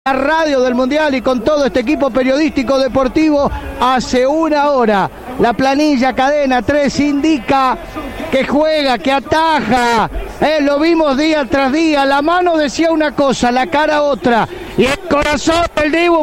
La radio del Mundial y con todo este equipo periodístico deportivo hace una hora. La planilla Cadena 3 indica que juega, que ataja. Lo vimos día tras día. La mano decía una cosa, la cara otra. Y el corazón del Dibu